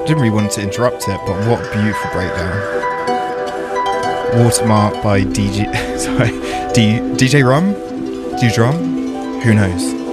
Didn't really want to interrupt it, but what a beautiful breakdown. Watermark by DJ, sorry, DJ Rum? DJ Rum? Who knows?